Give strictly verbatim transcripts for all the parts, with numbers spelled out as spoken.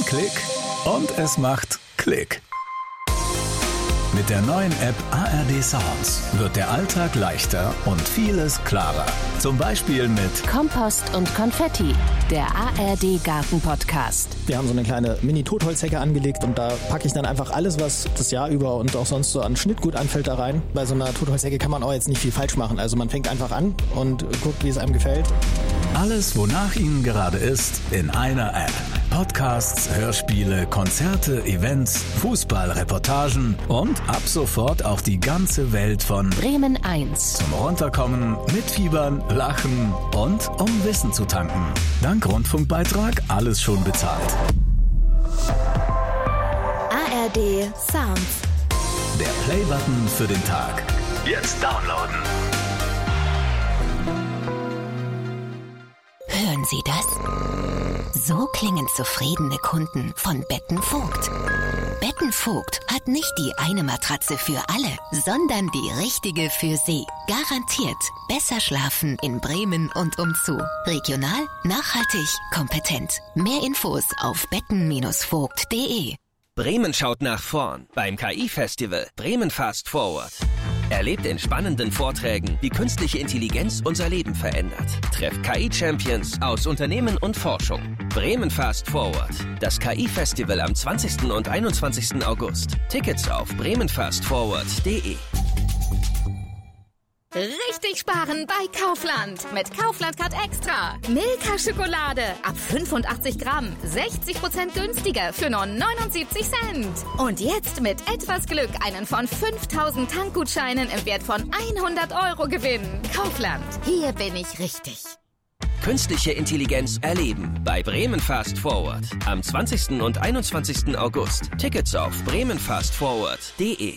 Ein Klick und es macht Klick. Mit der neuen App A R D Sounds wird der Alltag leichter und vieles klarer. Zum Beispiel mit Kompost und Konfetti, der A R D Garten-Podcast. Wir haben so eine kleine Mini-Totholzhecke angelegt und da packe ich dann einfach alles, was das Jahr über und auch sonst so an Schnittgut anfällt, da rein. Bei so einer Totholzhecke kann man auch jetzt nicht viel falsch machen. Also man fängt einfach an und guckt, wie es einem gefällt. Alles, wonach Ihnen gerade ist, in einer App. Podcasts, Hörspiele, Konzerte, Events, Fußballreportagen und ab sofort auch die ganze Welt von Bremen eins. Zum Runterkommen, mitfiebern, lachen und um Wissen zu tanken. Dank Rundfunkbeitrag alles schon bezahlt. A R D Sounds. Der Playbutton für den Tag. Jetzt downloaden. Hören Sie das? So klingen zufriedene Kunden von Bettenvogt. Bettenvogt hat nicht die eine Matratze für alle, sondern die richtige für Sie. Garantiert besser schlafen in Bremen und umzu. Regional, nachhaltig, kompetent. Mehr Infos auf betten Bindestrich vogt punkt de. Bremen schaut nach vorn beim K I-Festival Bremen Fast Forward. Erlebt in spannenden Vorträgen, wie künstliche Intelligenz unser Leben verändert. Trefft K I-Champions aus Unternehmen und Forschung. Bremen Fast Forward. Das K I-Festival am zwanzigsten und einundzwanzigsten August. Tickets auf bremen fast forward punkt de. Richtig sparen bei Kaufland. Mit Kaufland Card Extra. Milka Schokolade ab fünfundachtzig Gramm. sechzig Prozent günstiger für nur neunundsiebzig Cent. Und jetzt mit etwas Glück einen von fünftausend Tankgutscheinen im Wert von hundert Euro gewinnen. Kaufland. Hier bin ich richtig. Künstliche Intelligenz erleben bei Bremen Fast Forward. Am zwanzigsten und einundzwanzigsten August. Tickets auf bremen fast forward punkt de.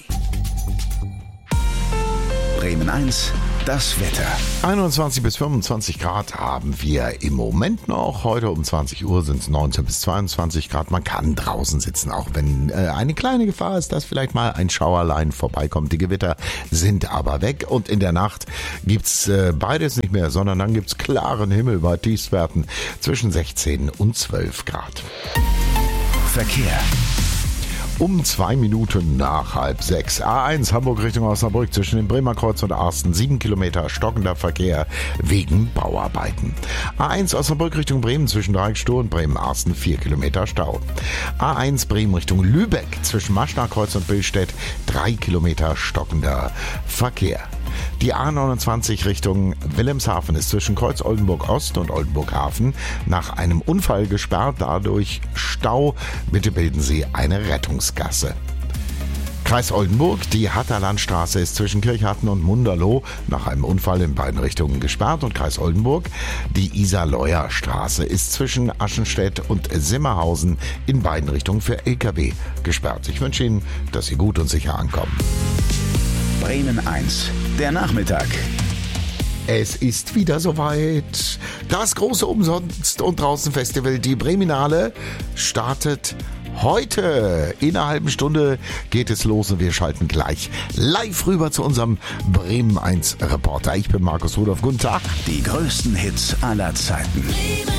Bremen eins, das Wetter. einundzwanzig bis fünfundzwanzig Grad haben wir im Moment noch. Heute um zwanzig Uhr sind es neunzehn bis zweiundzwanzig Grad. Man kann draußen sitzen, auch wenn äh, eine kleine Gefahr ist, dass vielleicht mal ein Schauerlein vorbeikommt. Die Gewitter sind aber weg und in der Nacht gibt's äh, beides nicht mehr, sondern dann gibt's klaren Himmel bei Tiefstwerten zwischen sechzehn und zwölf Grad. Verkehr. Um zwei Minuten nach halb sechs. A eins Hamburg Richtung Osnabrück zwischen dem Bremer Kreuz und Arsten. Sieben Kilometer stockender Verkehr wegen Bauarbeiten. A eins Osnabrück Richtung Bremen zwischen Dreieckstoh und Bremen-Arsten. Vier Kilometer Stau. A eins Bremen Richtung Lübeck zwischen Maschnachkreuz und Billstedt. Drei Kilometer stockender Verkehr. Die A neunundzwanzig Richtung Wilhelmshaven ist zwischen Kreuz Oldenburg Ost und Oldenburg Hafen nach einem Unfall gesperrt, dadurch Stau. Bitte bilden Sie eine Rettungsgasse. Kreis Oldenburg, die Hatterlandstraße ist zwischen Kirchharten und Munderloh nach einem Unfall in beiden Richtungen gesperrt und Kreis Oldenburg, die Isar-Leuer-Straße ist zwischen Aschenstedt und Simmerhausen in beiden Richtungen für L K W gesperrt. Ich wünsche Ihnen, dass Sie gut und sicher ankommen. Bremen eins, der Nachmittag. Es ist wieder soweit. Das große Umsonst- und Draußen-Festival, die Breminale, startet heute. In einer halben Stunde geht es los und wir schalten gleich live rüber zu unserem Bremen eins Reporter. Ich bin Markus Rudolph. Guten Tag. Die größten Hits aller Zeiten.